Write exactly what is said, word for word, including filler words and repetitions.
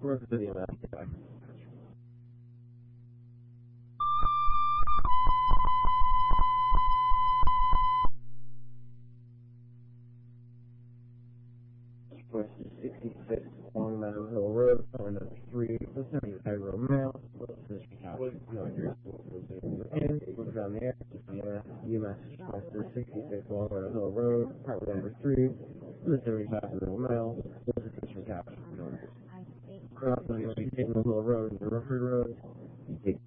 Work with the amount. Express sixty-six Long Meadow Hill Road, phone number three, the seventy-five row mail, position house, no address, and look down there, Indiana, U M S Express sixty-six Long Meadow Hill Road, apartment number three, the seventy-five row mail, position house, no address. Cross on the Hill Road, the Rufford Road, you take